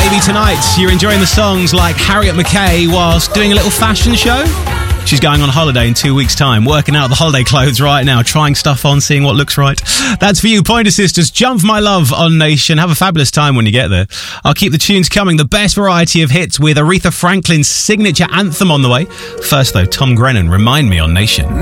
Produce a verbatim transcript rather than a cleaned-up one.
maybe tonight you're enjoying the songs like Harriet McKay whilst doing a little fashion show. She's going on holiday in two weeks' time, working out the holiday clothes right now, trying stuff on, seeing what looks right. That's for you, Pointer Sisters. Jump for My Love on Nation. Have a fabulous time when you get there. I'll keep the tunes coming. The best variety of hits with Aretha Franklin's signature anthem on the way. First, though, Tom Grennan, Remind Me on Nation.